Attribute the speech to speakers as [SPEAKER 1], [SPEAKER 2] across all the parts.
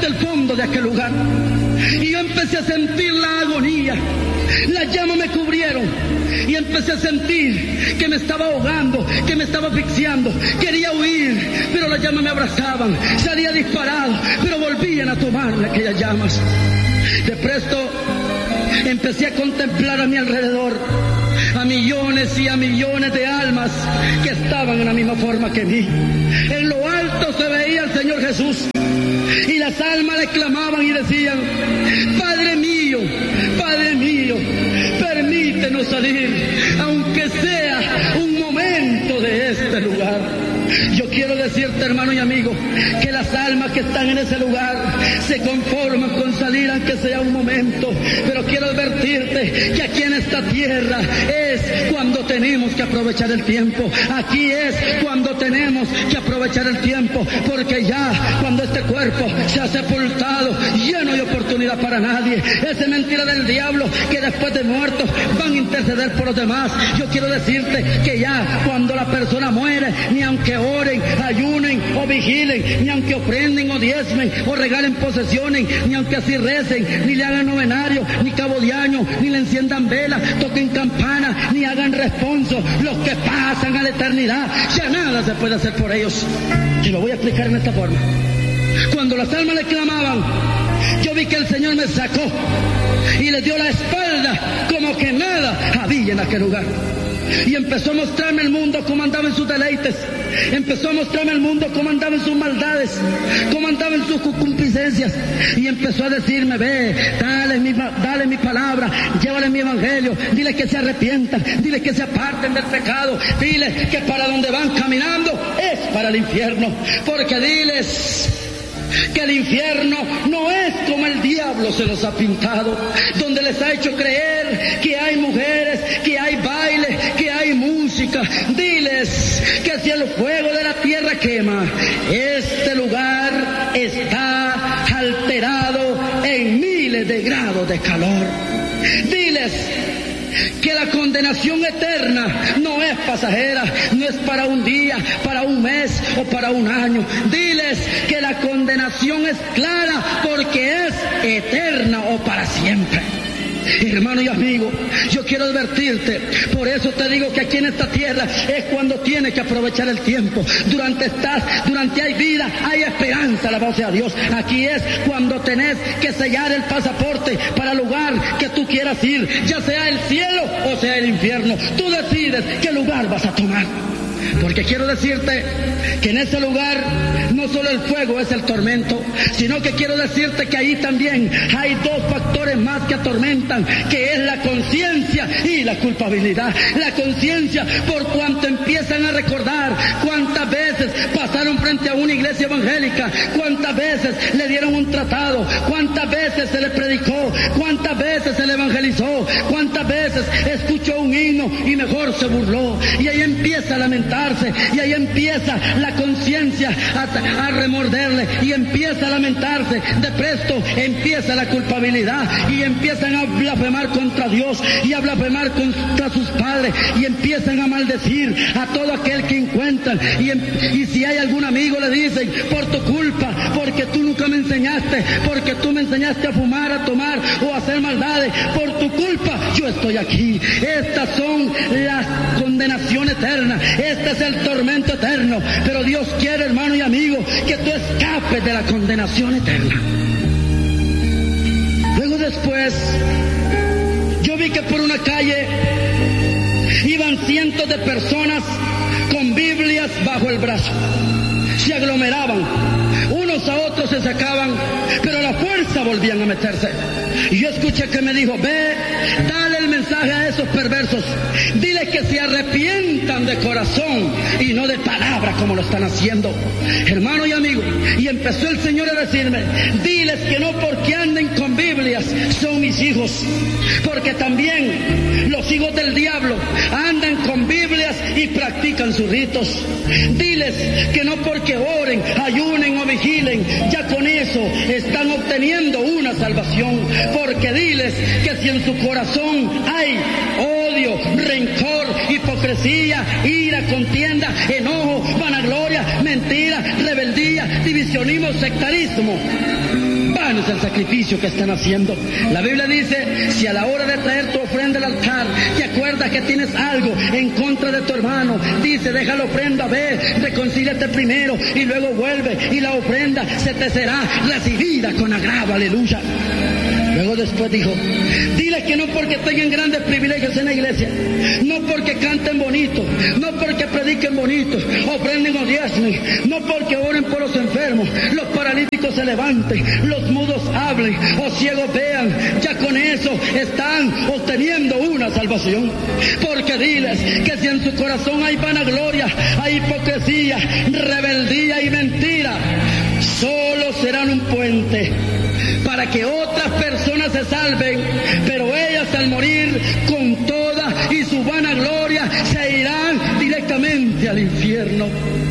[SPEAKER 1] el fondo de aquel lugar. Y yo empecé a sentir la agonía. Las llamas me cubrieron y empecé a sentir que me estaba ahogando, que me estaba asfixiando. Quería huir, pero las llamas me abrazaban. Salía disparado, pero volvían a tomarme aquellas llamas. De presto empecé a contemplar a mi alrededor a millones y a millones de almas que estaban en la misma forma que mí. En lo alto se veía al Señor Jesús y las almas le clamaban y decían: Padre mío, permítenos salir, aunque sea un momento de este lugar. Yo quiero decirte, hermano y amigo, que las almas que están en ese lugar se conforman con salir aunque sea un momento. Pero quiero advertirte que aquí en esta tierra es cuando tenemos que aprovechar el tiempo. Aquí es cuando tenemos que aprovechar el tiempo, porque ya cuando este cuerpo se ha sepultado, ya no hay oportunidad para nadie. Esa es mentira del diablo, que después de muertos van a interceder por los demás. Yo quiero decirte que ya cuando la persona muere, ni aunque oren, ayunen o vigilen, ni aunque ofrenden o diezmen o regalen posesiones, ni aunque así recen, ni le hagan novenario, ni cabo de año, ni le enciendan velas, toquen campana, ni hagan responso, los que pasan a la eternidad, ya nada se puede hacer por ellos. Y lo voy a explicar en esta forma. Cuando las almas le clamaban, yo vi que el Señor me sacó y le dio la espalda como que nada había en aquel lugar. Y empezó a mostrarme el mundo cómo andaba en sus deleites. Empezó a mostrarme el mundo cómo andaba en sus maldades, cómo andaba en sus concupiscencias. Y empezó a decirme: ve, dale mi palabra, llévale mi evangelio, dile que se arrepientan, dile que se aparten del pecado, dile que para donde van caminando es para el infierno. Porque diles que el infierno no es como el diablo se los ha pintado, donde les ha hecho creer que hay mujeres, que hay baile, que hay música. Diles que si el fuego de la tierra quema, este lugar está alterado en miles de grados de calor. Diles que la condenación eterna no es pasajera, no es para un día, para un mes o para un año. Diles que la condenación es clara porque es eterna o para siempre. Hermano y amigo, yo quiero advertirte, por eso te digo que aquí en esta tierra es cuando tienes que aprovechar el tiempo. Durante hay vida, hay esperanza, alabado sea Dios. Aquí es cuando tenés que sellar el pasaporte para el lugar que tú quieras ir, ya sea el cielo o sea el infierno. Tú decides qué lugar vas a tomar. Porque quiero decirte que en ese lugar no solo el fuego es el tormento, sino que quiero decirte que ahí también hay dos factores más que atormentan, que es la conciencia y la culpabilidad. La conciencia por cuanto empiezan a recordar cuántas veces pasaron frente a una iglesia evangélica, cuántas veces le dieron un tratado, cuántas veces se le predicó, cuántas veces se le evangelizó, cuántas veces escuchó un himno y mejor se burló. Y ahí empieza a lamentarse, y ahí empieza la conciencia a remorderle, y empieza a lamentarse. De presto empieza la culpabilidad y empiezan a blasfemar contra Dios y a blasfemar contra sus padres, y empiezan a maldecir a todo aquel que encuentran. Y si hay algún amigo, le dicen: por tu culpa, porque tú nunca me enseñaste, porque tú me enseñaste a fumar, a tomar o a hacer maldades, por tu culpa yo estoy aquí. Estas son las condenaciones eternas, este es el tormento eterno. Pero Dios quiere, hermano y amigo, que tú escapes de la condenación eterna. Luego después, yo vi que por una calle iban cientos de personas con Biblias bajo el brazo. Se aglomeraban, unos a otros se sacaban, pero a la fuerza volvían a meterse. Y yo escuché que me dijo: ve, dale el mensaje a esos perversos, dile que se arrepientan de corazón y no de palabra como lo están haciendo. Hermano y amigo, y empezó el Señor a decirme: diles que no porque anden con Biblias son mis hijos, porque también los hijos del diablo andan con Biblias y practican sus ritos. Diles que no porque oren, ayunen o vigilen, ya con eso están obteniendo una salvación. Porque diles que si en su corazón hay odio, rencor, hipocresía, ira, contienda, enojo, vanagloria, mentira, rebeldía, divisionismo, sectarismo, vano es el sacrificio que están haciendo. La Biblia dice, si a la hora de traer tu ofrenda al altar, te acuerdas que tienes algo en contra de tu hermano, dice, deja la ofrenda, ve, reconcíliate primero y luego vuelve y la ofrenda se te será recibida con agrado, aleluya. Luego después dijo, dile que no porque tengan grandes privilegios en la iglesia, no porque canten bonito, no porque prediquen bonito, ofrenden o diezmen, no porque oren por los enfermos, los paralíticos se levanten, los mudos hablen o ciegos vean, ya con eso están obteniendo una salvación. Porque diles que si en su corazón hay vanagloria, hay hipocresía, rebeldía y mentira, solo serán un puente para que otras personas se salven, pero ellas al morir con toda y su vanagloria se irán directamente al infierno.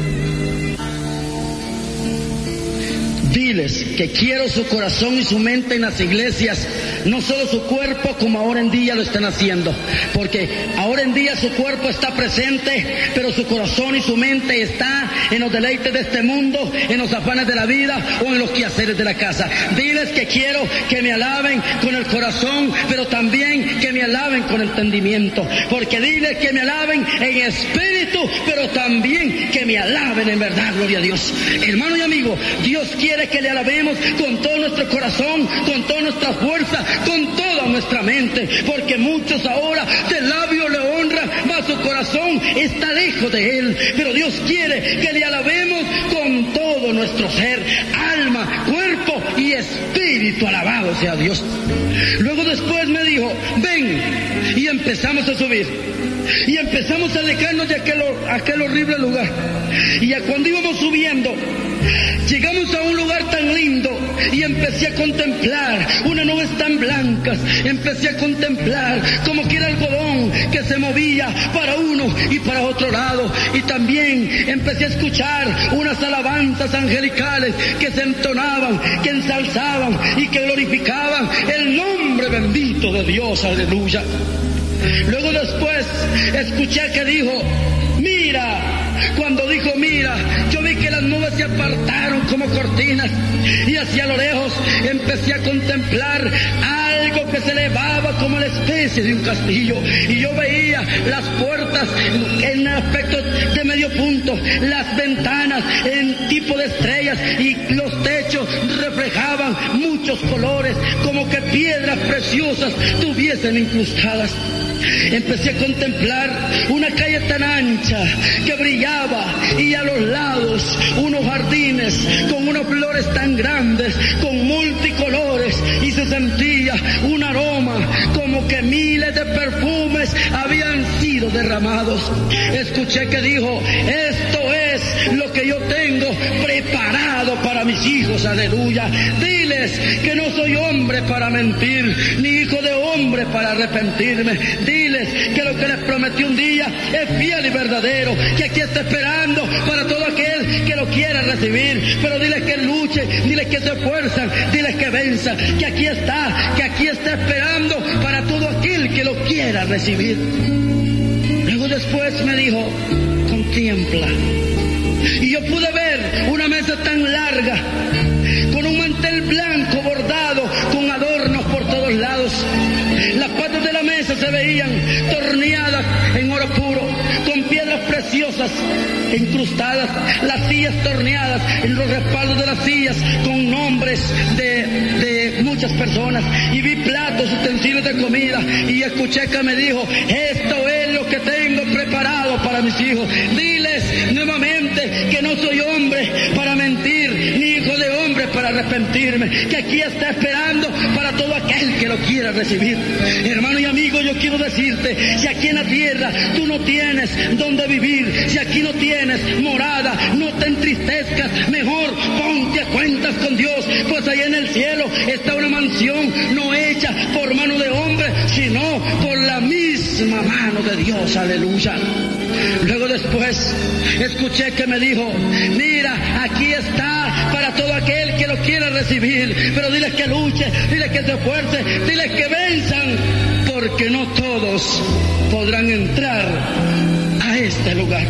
[SPEAKER 1] Diles que quiero su corazón y su mente en las iglesias, no solo su cuerpo como ahora en día lo están haciendo, porque ahora en día su cuerpo está presente, pero su corazón y su mente está en los deleites de este mundo, en los afanes de la vida o en los quehaceres de la casa. Diles que quiero que me alaben con el corazón, pero también que me alaben con entendimiento, porque diles que me alaben en espíritu, pero también que me alaben en verdad, gloria a Dios. Hermano y amigo, Dios quiere que le alabemos con todo nuestro corazón, con toda nuestra fuerza, con toda nuestra mente, porque muchos ahora de labio le honran, mas su corazón está lejos de Él. Pero Dios quiere que le alabemos con todo nuestro ser, alma, cuerpo y espíritu, alabado sea Dios. Luego después me dijo, ven, y empezamos a subir. Y empezamos a alejarnos de aquel horrible lugar. Y cuando íbamos subiendo, llegamos a un lugar tan lindo y empecé a contemplar unas nubes tan blancas. Empecé a contemplar como que era algodón que se movía para uno y para otro lado. Y también empecé a escuchar unas alabanzas angelicales que se entonaban, que ensalzaban y que glorificaban el nombre bendito de Dios, aleluya. Luego después escuché que dijo, mira. Cuando dijo mira, yo vi que las nubes se apartaron como cortinas y hacia lo lejos empecé a contemplar algo que se elevaba como la especie de un castillo, y yo veía las puertas en aspecto de medio punto, las ventanas en tipo de estrellas y los techos reflejaban muchos colores como que piedras preciosas tuviesen incrustadas. Empecé a contemplar una calle tan ancha que brillaba y a los lados unos jardines con unas flores tan grandes, con multicolores, y se sentía un aroma como que miles de perfumes habían sido derramados. Escuché que dijo, esto es lo que yo tengo preparado para mis hijos, aleluya. Diles que no soy hombre para mentir, ni hijo de hombre para arrepentirme. Diles que lo que les prometí un día es fiel y verdadero, que aquí está esperando para todo aquel que lo quiera recibir. Pero diles que luchen, diles que se esfuerzan, diles que venzan, que aquí está esperando para todo aquel que lo quiera recibir. Luego después me dijo, contempla. Y yo pude ver una mesa tan larga, con un mantel blanco bordado, con adornos por todos lados. Las patas de la mesa se veían torneadas en oro puro, con piedras preciosas incrustadas. Las sillas torneadas, en los respaldos de las sillas, con nombres de muchas personas. Y vi platos, utensilios de comida, y escuché que me dijo, esto es lo que tengo preparado para mis hijos. Diles nuevamente que no soy hombre para mentir, ni hijo de hombre para arrepentirme, que aquí está esperando para todo aquel que lo quiera recibir. Hermano y amigo, yo quiero decirte, si aquí en la tierra tú no tienes donde vivir, si aquí no tienes morada, no te entristezcas, mejor ponte a cuentas con Dios, pues allá en el cielo está una mansión no hecha por mano de hombre, sino por la misma mano de Dios, aleluya. Luego después escuché que me dijo, mira, aquí está para todo aquel que lo quiera recibir, pero diles que luche, diles que se esfuerce, diles que venzan, porque no todos podrán entrar a este lugar.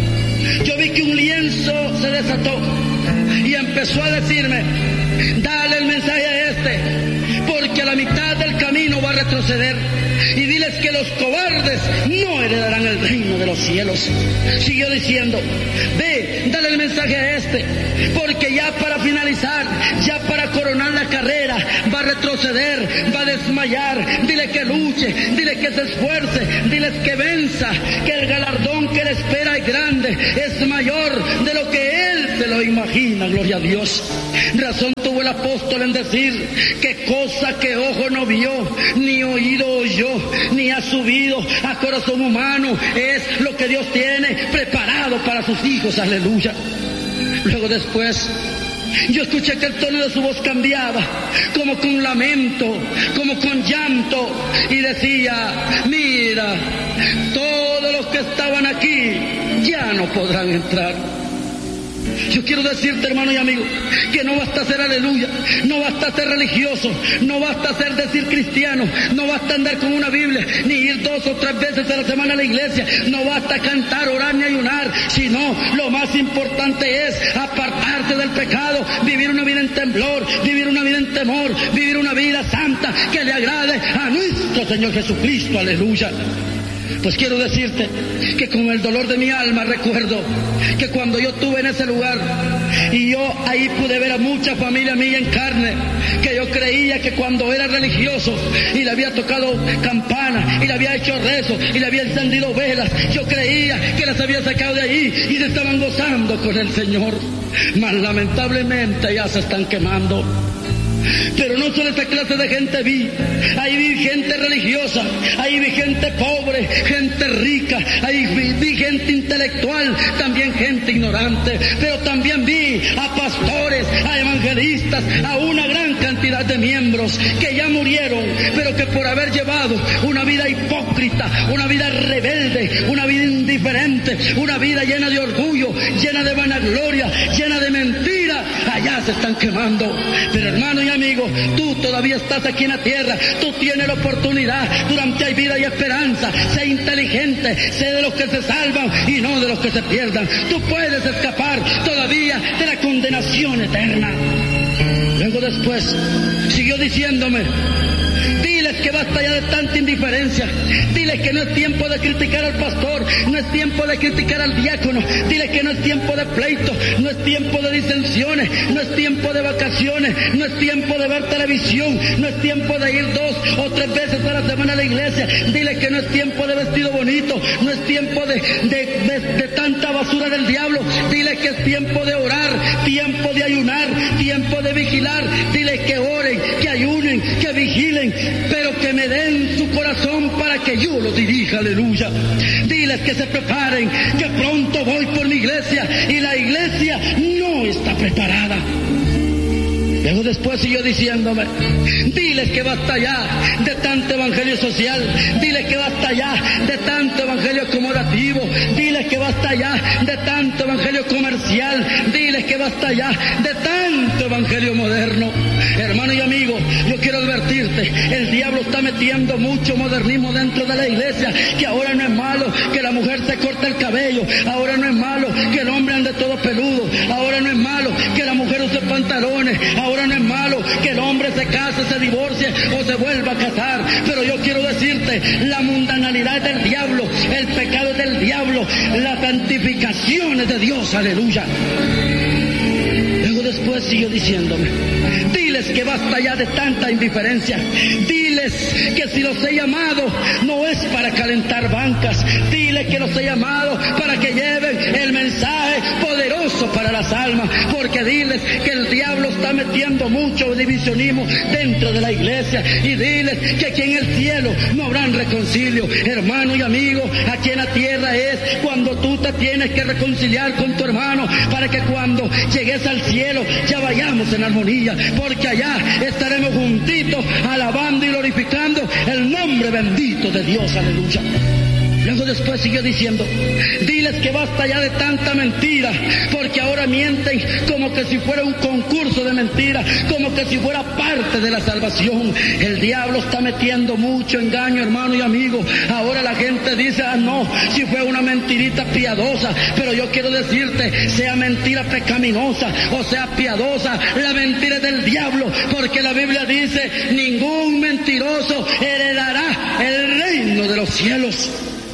[SPEAKER 1] Yo vi que un lienzo se desató y empezó a decirme, dale el mensaje a este, porque a la mitad del camino va a retroceder. Y diles que los cobardes no heredarán el reino de los cielos. Siguió diciendo, ve, dale el mensaje a este, porque ya para finalizar, ya para coronar la carrera, va a retroceder, va a desmayar. Dile que luche, dile que se esfuerce, diles que venza, que el galardón que le espera es grande, es mayor de lo que él se lo imagina, gloria a Dios. Razón tuvo el apóstol en decir que cosa que ojo no vio, ni oído oyó, ni ha subido a corazón humano, es lo que Dios tiene preparado para sus hijos, aleluya. Luego después, yo escuché que el tono de su voz cambiaba, como con lamento, como con llanto, y decía, mira, todos los que estaban aquí ya no podrán entrar. Yo quiero decirte, hermano y amigo, que no basta ser aleluya, no basta ser religioso, no basta ser decir cristiano, no basta andar con una Biblia, ni ir 2 o 3 veces a la semana a la iglesia, no basta cantar, orar ni ayunar, sino lo más importante es apartarse del pecado, vivir una vida en temblor, vivir una vida en temor, vivir una vida santa que le agrade a nuestro Señor Jesucristo, aleluya. Pues quiero decirte que con el dolor de mi alma recuerdo que cuando yo estuve en ese lugar y yo ahí pude ver a mucha familia mía en carne, que yo creía que cuando era religioso y le había tocado campana y le había hecho rezo y le había encendido velas, yo creía que las había sacado de ahí y se estaban gozando con el Señor. Mas lamentablemente ya se están quemando. Pero no solo esa clase de gente vi, ahí vi gente religiosa, ahí vi gente pobre, gente rica, ahí vi gente intelectual, también gente ignorante, pero también vi a pastores, a evangelistas, a una gran cantidad de miembros que ya murieron, pero que por haber llevado una vida hipócrita, una vida rebelde, una vida indiferente, una vida llena de orgullo, llena de vanagloria, llena de mentira, allá se están quemando. Pero hermano y amigo, tú todavía estás aquí en la tierra, tú tienes la oportunidad, durante hay vida y esperanza, sé inteligente, sé de los que se salvan y no de los que se pierdan. Tú puedes escapar todavía de la condenación eterna. Luego después siguió diciéndome, diles que basta ya de tanta indiferencia, diles que no es tiempo de criticar al pastor, no es tiempo de criticar al diácono, diles que no es tiempo de pleito, no es tiempo de disensiones, no es tiempo de vacaciones, no es tiempo de ver televisión, no es tiempo de ir 2 o 3 veces a la semana a la iglesia, diles que no es tiempo de vestido bonito, no es tiempo de tanta basura del diablo, diles que es tiempo de orar, tiempo de ayunar, tiempo de vigilar, diles que oren, que ayunen, que vigilen, pero que me den su corazón para que yo los dirija, aleluya. Diles que se preparen, que pronto voy por mi iglesia y la iglesia no está preparada. Luego después siguió diciéndome, diles que basta ya de tanto evangelio social, diles que basta ya de tanto evangelio acomodativo, diles que basta ya de tanto evangelio comercial, diles que basta ya de tanto evangelio moderno. Hermano y amigo, yo quiero advertirte, el diablo está metiendo mucho modernismo dentro de la iglesia, que ahora no es malo que la mujer se corte el cabello, ahora no es malo que el hombre ande todo peludo, ahora no es malo que la mujer use pantalones, ahora no es malo que el hombre se case, se divorcie o se vuelva a casar. Pero yo quiero decirte, la mundanalidad es del diablo, el pecado es del diablo, la santificación es de Dios, aleluya. Luego después siguió diciéndome, diles que basta ya de tanta indiferencia, diles que si los he llamado no es para calentar bancas, diles que los he llamado para que lleven el mensaje poderoso para las almas, porque diles que el diablo está metiendo mucho divisionismo dentro de la iglesia, y diles que aquí en el cielo no habrán reconcilio. Hermano y amigo, aquí en la tierra es cuando tú te tienes que reconciliar con tu hermano, para que cuando llegues al cielo ya vayamos en armonía, porque allá estaremos juntitos alabando y glorificando el nombre bendito de Dios, aleluya. Luego después siguió diciendo, diles que basta ya de tanta mentira, porque ahora mienten como que si fuera un concurso de mentiras, como que si fuera parte de la salvación. El diablo está metiendo mucho engaño, hermano y amigo. Ahora la gente dice, no, si fue una mentirita piadosa, pero yo quiero decirte, sea mentira pecaminosa o sea piadosa, la mentira es del diablo, porque la Biblia dice, ningún mentiroso heredará el reino de los cielos.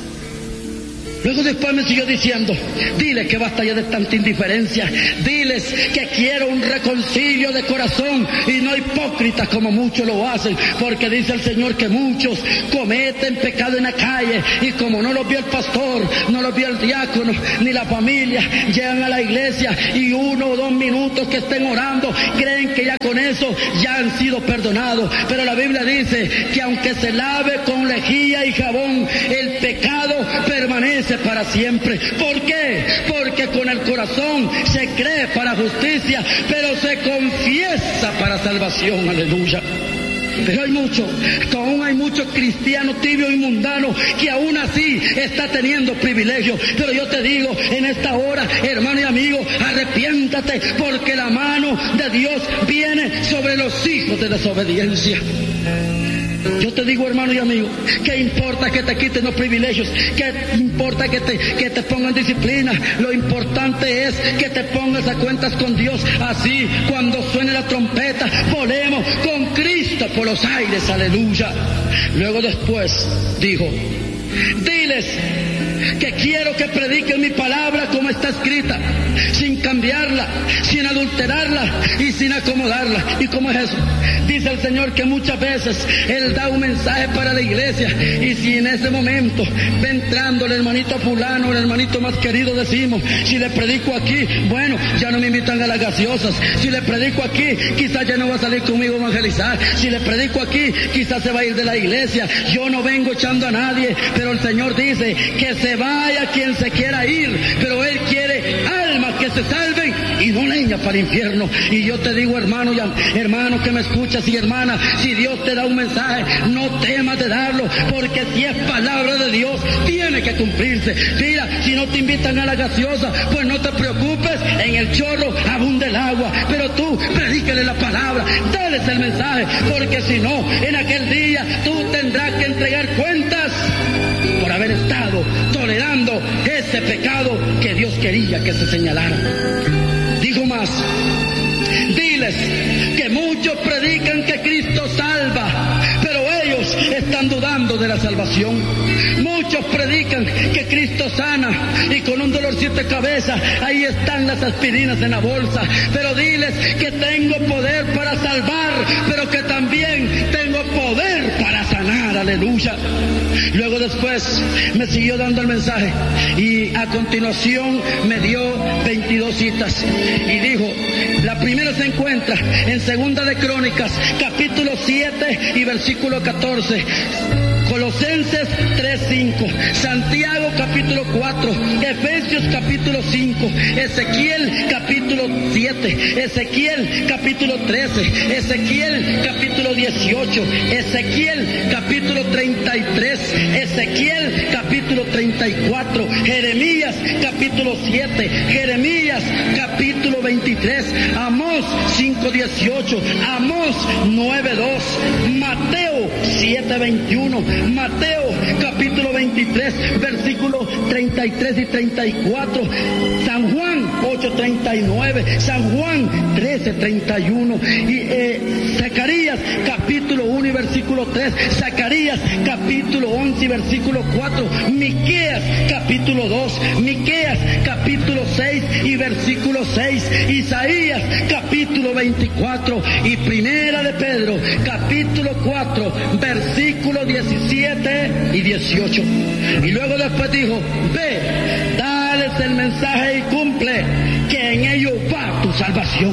[SPEAKER 1] Luego después me siguió diciendo, diles que basta ya de tanta indiferencia, diles que quiero un reconcilio de corazón y no hipócritas como muchos lo hacen, porque dice el Señor que muchos cometen pecado en la calle y como no los vio el pastor, no los vio el diácono, ni la familia, llegan a la iglesia y 1 o 2 minutos que estén orando, creen que ya con eso ya han sido perdonados, pero la Biblia dice que aunque se lave con lejía y jabón, el pecado permanece para siempre. ¿Por qué? Porque con el corazón se cree para justicia, pero se confiesa para salvación. Aleluya. Pero aún hay muchos cristianos tibios y mundanos que aún así está teniendo privilegios. Pero yo te digo en esta hora, hermano y amigo, arrepiéntate, porque la mano de Dios viene sobre los hijos de desobediencia. Yo te digo, hermano y amigo, ¿qué importa que te quiten los privilegios? ¿Qué importa que te pongan disciplina? Lo importante es que te pongas a cuentas con Dios. Así, cuando suene la trompeta, volemos con Cristo por los aires. Aleluya. Luego después dijo, diles que quiero que prediquen mi palabra como está escrita, sin cambiarla, sin adulterarla y sin acomodarla. ¿Y cómo es eso? Dice el Señor que muchas veces Él da un mensaje para la iglesia y si en ese momento va entrando el hermanito fulano, el hermanito más querido, decimos, si le predico aquí, bueno, ya no me invitan a las gaseosas. Si le predico aquí, quizás ya no va a salir conmigo a evangelizar. Si le predico aquí, quizás se va a ir de la iglesia. Yo no vengo echando a nadie, pero el Señor dice que se vaya quien se quiera ir, pero Él quiere almas que se salven y no leña para el infierno. Y yo te digo, hermano que me escuchas y hermana, si Dios te da un mensaje, no temas de darlo, porque si es palabra de Dios, tiene que cumplirse. Mira, si no te invitan a la gaseosa, pues no te preocupes, en el chorro abunda el agua, pero tú predícale la palabra, dales el mensaje, porque si no, en aquel día tú tendrás que entregar cuentas por haber estado tolerando ese pecado que Dios quería que se señalara. Dijo más, diles que muchos predican que Cristo salva, pero ellos están dudando de la salvación. Muchos predican que Cristo sana y con un dolorcito de cabeza ahí están las aspirinas en la bolsa, pero diles que tengo poder para salvar, pero que también tengo poder para sanar. Aleluya. Luego después me siguió dando el mensaje y a continuación me dio 22 citas y dijo, la primera se encuentra en Segunda de Crónicas, capítulo 7 y versículo 14. Colosenses 3:5, Santiago capítulo 4, Efesios capítulo 5, Ezequiel capítulo 7, Ezequiel capítulo 13, Ezequiel capítulo 18, Ezequiel capítulo 33, Ezequiel capítulo 34, Jeremías capítulo 7, Jeremías capítulo 23, Amós 5:18, Amós 9:2, Mateo 7:21, Mateo capítulo 23 versículos 33 y 34, San Juan 8:39, San Juan 13:31 y Zacarías capítulo 1 y versículo 3, Zacarías capítulo 11 y versículo 4, Miqueas capítulo 2, Miqueas capítulo 6 y versículo 6, Isaías capítulo 24 y Primera de Pedro capítulo 4 versículo 17 y 18. Y luego después dijo, ve, dales el mensaje y cumple, que en ellos va tu salvación.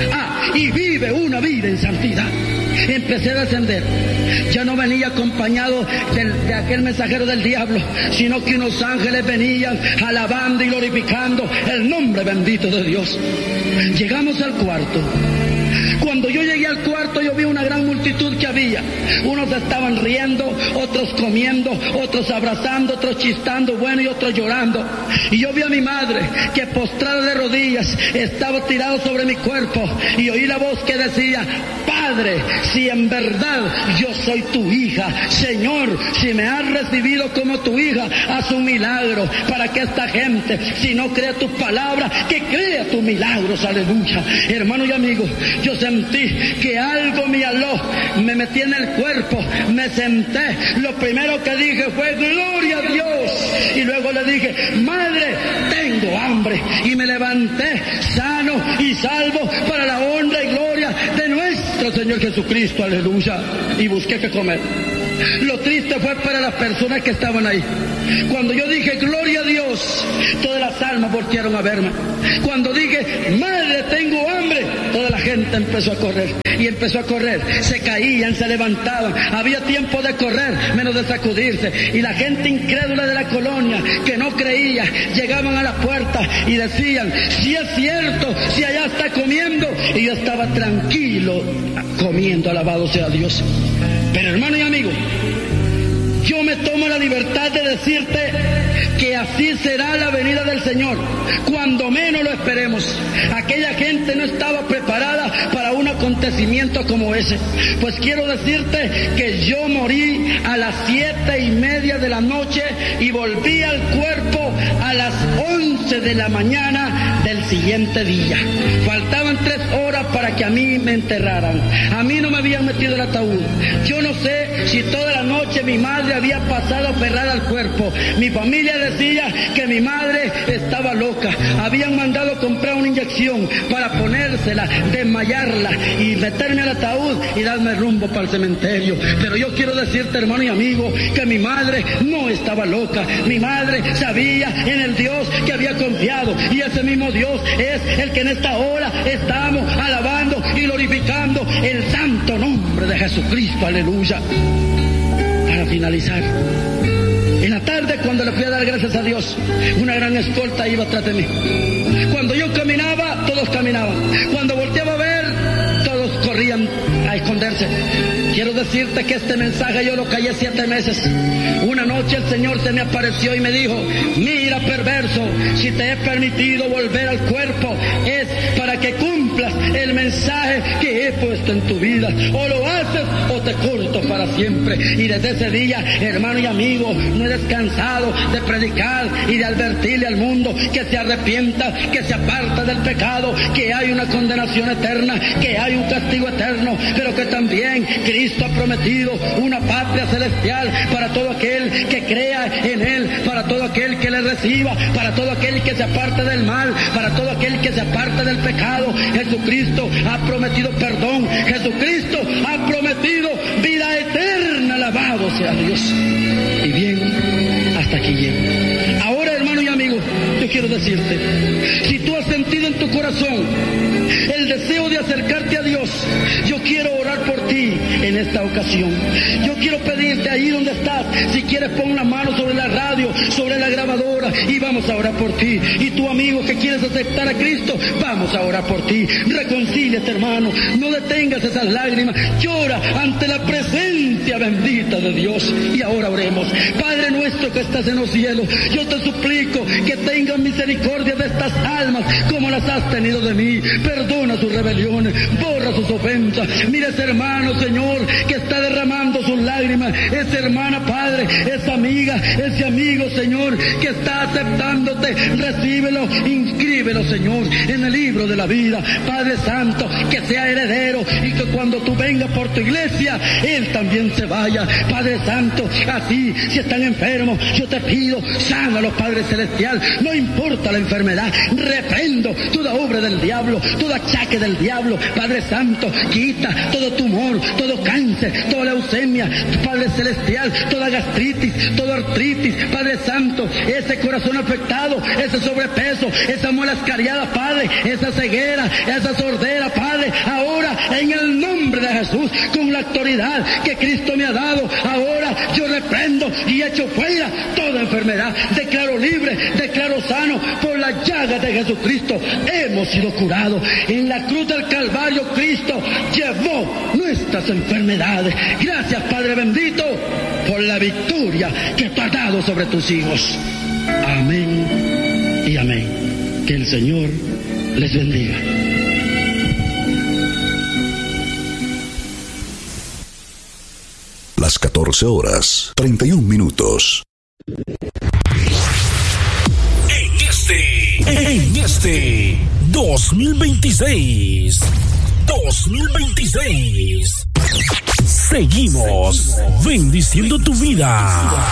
[SPEAKER 1] Y vive una vida en santidad. Empecé a descender. Ya no venía acompañado de aquel mensajero del diablo, sino que unos ángeles venían alabando y glorificando el nombre bendito de Dios. Llegamos al cuarto. Cuando yo llegué al cuarto, yo vi una gran multitud multitud que había. Unos estaban riendo, otros comiendo, otros abrazando, otros chistando, bueno, y otros llorando. Y yo vi a mi madre que postrada de rodillas estaba tirado sobre mi cuerpo, y oí la voz que decía: Padre, si en verdad yo soy tu hija, Señor, si me has recibido como tu hija, haz un milagro para que esta gente, si no cree tus palabras, que crea tus milagros. Aleluya. Hermano y amigo, yo sentí que algo me aló, me metí en el cuerpo, me senté. Lo primero que dije fue: gloria a Dios. Y luego le dije: Madre, tengo hambre. Y me levanté sano y salvo para la honra y gloria de nuestro Señor Jesucristo. Aleluya. Y busqué qué comer. Lo triste fue para las personas que estaban ahí. Cuando yo dije gloria a Dios, todas las almas voltearon a verme. Cuando dije: Madre, tengo hambre, toda la gente empezó a correr. Y empezó a correr, se caían, se levantaban. Había tiempo de correr, menos de sacudirse. Y la gente incrédula de la colonia, que no creía, llegaban a la puerta y decían: si es cierto, si allá está comiendo. Y yo estaba tranquilo comiendo, alabado sea Dios. Pero hermano y amigo, yo me tomo la libertad de decirte que así será la venida del Señor, cuando menos lo esperemos. Aquella gente no estaba preparada para un acontecimiento como ese. Pues quiero decirte que yo morí a las 7:30 de la noche y volví al cuerpo a las 11 de la mañana del siguiente día. Faltaban 3 horas para que a mí me enterraran. A mí no me habían metido el ataúd. Yo no sé si toda la noche mi madre había pasado aferrada al cuerpo. Mi familia decía que mi madre estaba loca. Habían mandado comprar una inyección para ponérsela, desmayarla y meterme al ataúd y darme rumbo para el cementerio. Pero yo quiero decirte, hermano y amigo, que mi madre no estaba loca. Mi madre sabía en el Dios que había confiado, y ese mismo Dios es el que en esta hora estamos alabando y glorificando el santo nombre de Jesucristo. Aleluya. Para finalizar, en la tarde, cuando le fui a dar gracias a Dios, una gran escolta iba atrás de mí. Cuando yo caminaba, todos caminaban. Cuando volteaba a ver, todos corrían a esconderse. Quiero decirte que este mensaje yo lo callé 7 meses. Una noche el Señor se me apareció y me dijo: mira, perverso, si te he permitido volver al cuerpo, es para que cumplas el mensaje que he puesto en tu vida. O lo haces o te corto para siempre. Y desde ese día, hermano y amigo, no he descansado de predicar y de advertirle al mundo que se arrepienta, que se aparta del pecado, que hay una condenación eterna, que hay un castigo eterno, pero que también Cristo ha prometido una patria celestial para todo aquel que crea en Él, para todo aquel que le reciba, para todo aquel que se aparte del mal, para todo aquel que se aparte del pecado. Jesucristo ha prometido perdón, Jesucristo ha prometido vida eterna, alabado sea Dios. Y bien, hasta aquí llego. Ahora, hermano y amigo, yo quiero decirte, si tú has sentido en tu corazón el deseo de acercarte a Dios, yo quiero orar por ti en esta ocasión. Yo quiero pedirte ahí donde estás, si quieres pon la mano sobre la radio, sobre la grabadora, y vamos a orar por ti. Y tu amigo que quieres aceptar a Cristo, vamos a orar por ti. Reconcíliate, hermano, no detengas esas lágrimas, llora ante la presencia bendita de Dios. Y ahora oremos. Padre nuestro que estás en los cielos, yo te suplico que tengas misericordia de estas almas como las has tenido de mí. Perdona sus rebeliones, borra sus ofensas. Mira ese hermano, Señor, que está derramando sus lágrimas, esa hermana, Padre, esa amiga, ese amigo, Señor, que está aceptándote. Recíbelo, inscríbelo, Señor, en el libro de la vida. Padre Santo, que sea heredero y que cuando tú vengas por tu iglesia, Él también se vaya. Padre Santo, así, si están enfermos, yo te pido, sánalos, Padre Celestial. No importa la enfermedad, reprendo toda obra del diablo, todo achaque del diablo. Padre Santo, quita todo tumor, todo cáncer, toda leucemia, Padre Celestial, toda gastritis, toda artritis, Padre Santo, ese corazón afectado, ese sobrepeso, esa muela escariada, Padre, esa ceguera, esa sordera, Padre, ahora en el nombre de Jesús, con la autoridad que Cristo me ha dado, ahora yo reprendo y echo fuera toda enfermedad. Declaro libre, declaro sano, por la llaga de Jesucristo hemos sido curados. En la cruz del Calvario Cristo llevó nuestra nuestras enfermedades. Gracias, Padre bendito, por la victoria que tú has dado sobre tus hijos. Amén y amén. Que el Señor les bendiga.
[SPEAKER 2] Las 14:31.
[SPEAKER 3] En este 2026, seguimos bendiciendo tu vida.